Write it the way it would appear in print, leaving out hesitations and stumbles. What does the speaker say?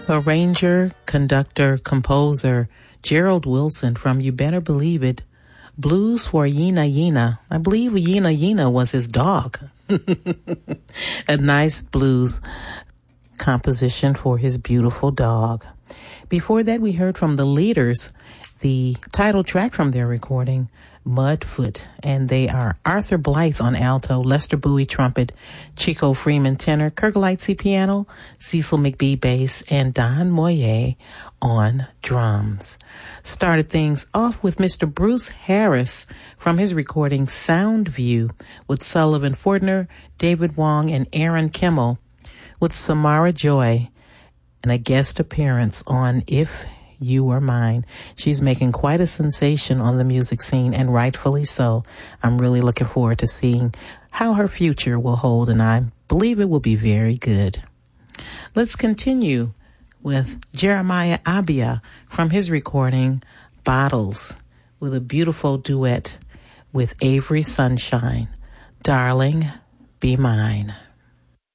Arranger, conductor, composer Gerald Wilson from You Better Believe It, Blues for Yina Yina. I believe Yina Yina was his dog. A nice blues composition for his beautiful dog. Before that, we heard from the Leaders, the title track from their recording, Mudfoot, and they are Arthur Blythe on alto, Lester Bowie trumpet, Chico Freeman tenor, Kirk Lightsey piano, Cecil McBee bass, and Don Moyer on drums. Started things off with Mr. Bruce Harris from his recording Sound View with Sullivan Fortner, David Wong, and Aaron Kimmel, with Samara Joy and a guest appearance on If You Were Mine. She's making quite a sensation on the music scene, and rightfully so. I'm really looking forward to seeing how her future will hold, and I believe it will be very good. Let's continue with Jeremiah Abia from his recording Bottles, with a beautiful duet with Avery Sunshine, Darling, Be Mine.